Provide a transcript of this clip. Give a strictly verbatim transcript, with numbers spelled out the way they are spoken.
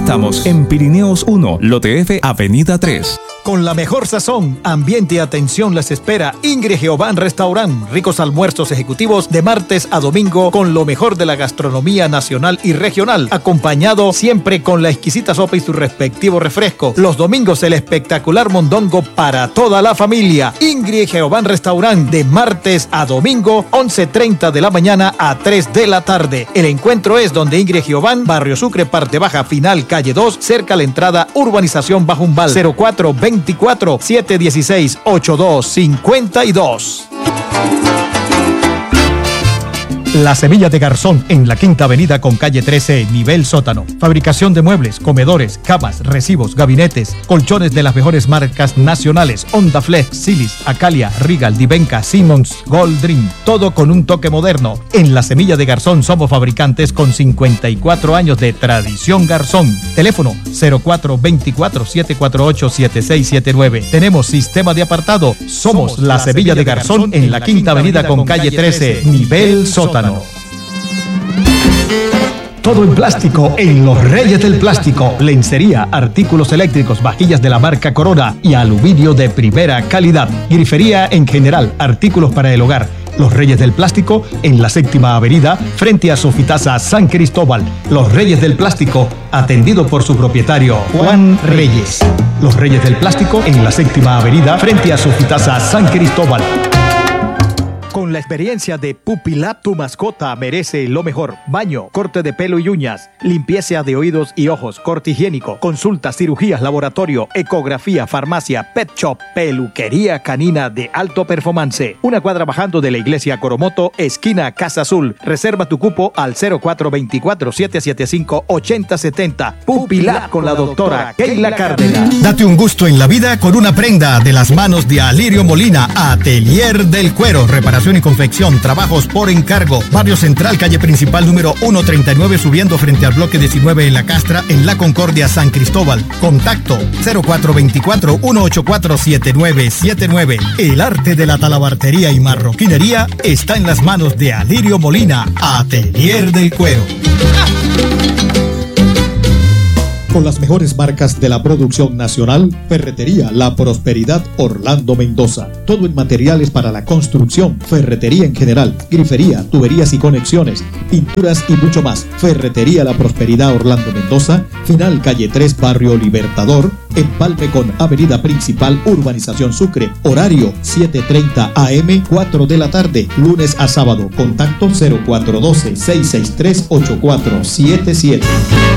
Estamos en Pirineos uno, Lote F, Avenida tres. Con la mejor sazón, ambiente y atención les espera Ingrid Giovanni Restaurant. Ricos almuerzos ejecutivos de martes a domingo con lo mejor de la gastronomía nacional y regional, acompañado siempre con la exquisita sopa y su respectivo refresco. Los domingos el espectacular mondongo para toda la familia. Ingrid Giovanni Restaurant de martes a domingo, once treinta de la mañana a tres de la tarde. El encuentro es donde Ingrid Giovanni, Barrio Sucre, parte baja, final, calle dos, cerca a la entrada, urbanización Bajumbal. Cero cuatro veinticuatro, siete dieciséis, ochenta y dos cincuenta y dos. La Semilla de Garzón en la Quinta Avenida con calle trece, nivel sótano. Fabricación de muebles, comedores, camas, recibos, gabinetes, colchones de las mejores marcas nacionales: Onda Flex, Silis, Acalia, Regal, Divenca, Simmons, Gold Dream. Todo con un toque moderno. En La Semilla de Garzón somos fabricantes con cincuenta y cuatro años de tradición Garzón. Teléfono cero cuatro veinticuatro, siete cuatro ocho, siete seis siete nueve. Tenemos sistema de apartado. Somos La Semilla de Garzón en la Quinta Avenida con calle trece, nivel sótano. Todo en plástico en Los Reyes del Plástico. Lencería, artículos eléctricos, vajillas de la marca Corona y aluminio de primera calidad. Grifería en general, artículos para el hogar. Los Reyes del Plástico en la Séptima Avenida, frente a Sofitasa San Cristóbal. Los Reyes del Plástico, atendido por su propietario, Juan Reyes. Los Reyes del Plástico en la Séptima Avenida, frente a Sofitasa San Cristóbal. Con la experiencia de Pupilab, tu mascota merece lo mejor. Baño, corte de pelo y uñas, limpieza de oídos y ojos, corte higiénico, consultas, cirugías, laboratorio, ecografía, farmacia, pet shop, peluquería canina de alto performance. Una cuadra bajando de la iglesia Coromoto, esquina Casa Azul. Reserva tu cupo al cero cuatro veinticuatro, siete siete cinco, ocho cero siete cero. Pupilab con la doctora Keila Cárdenas. Date un gusto en la vida con una prenda de las manos de Alirio Molina, Atelier del Cuero, reparación y confección, trabajos por encargo. Barrio Central, calle principal número ciento treinta y nueve, subiendo frente al bloque diecinueve en La Castra, en La Concordia, San Cristóbal. Contacto cero cuatro veinticuatro, ciento ochenta y cuatro, siete nueve siete nueve. El arte de la talabartería y marroquinería está en las manos de Alirio Molina, Atelier del Cuero. Con las mejores marcas de la producción nacional, Ferretería La Prosperidad Orlando Mendoza. Todo en materiales para la construcción, ferretería en general, grifería, tuberías y conexiones, pinturas y mucho más. Ferretería La Prosperidad Orlando Mendoza, final calle tres, Barrio Libertador, empalme con Avenida Principal, Urbanización Sucre. Horario siete treinta a eme, cuatro de la tarde, lunes a sábado. Contacto cero cuatro uno dos, seis seis tres, ocho cuatro siete siete.